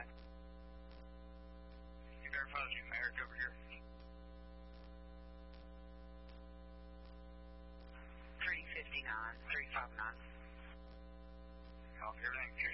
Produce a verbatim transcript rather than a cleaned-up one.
five. You verify this from Eric over here. three fifty-nine, three five nine. Copy everything.